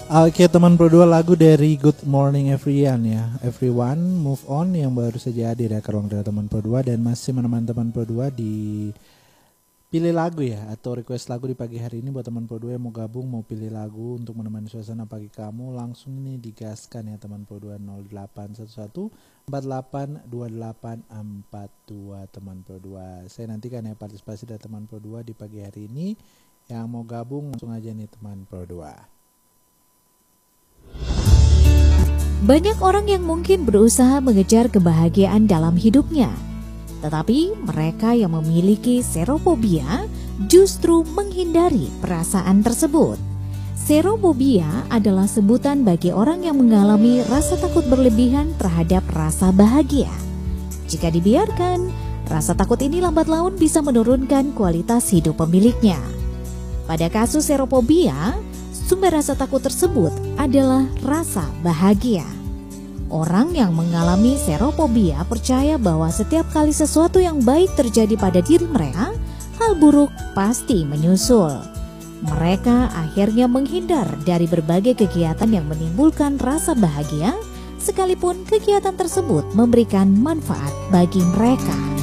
Oke teman Pro 2, lagu dari Good Morning Everyone ya. Everyone Move On yang baru saja hadir ya ke ruang dari teman Pro 2 dan masih menemani teman Pro 2 di pilih lagu ya atau request lagu di pagi hari ini. Buat teman Pro 2 yang mau gabung, mau pilih lagu untuk menemani suasana pagi kamu, langsung nih digaskan ya teman Pro 2 0811 482842 teman Pro 2. Saya nantikan ya partisipasi dari teman Pro 2 di pagi hari ini. Yang mau gabung langsung aja nih teman Pro 2. Banyak orang yang mungkin berusaha mengejar kebahagiaan dalam hidupnya, tetapi mereka yang memiliki serophobia justru menghindari perasaan tersebut. Serophobia adalah sebutan bagi orang yang mengalami rasa takut berlebihan terhadap rasa bahagia. Jika dibiarkan, rasa takut ini lambat laun bisa menurunkan kualitas hidup pemiliknya. Pada kasus serophobia, sumber rasa takut tersebut adalah rasa bahagia. Orang yang mengalami serophobia percaya bahwa setiap kali sesuatu yang baik terjadi pada diri mereka, hal buruk pasti menyusul. Mereka akhirnya menghindar dari berbagai kegiatan yang menimbulkan rasa bahagia, sekalipun kegiatan tersebut memberikan manfaat bagi mereka.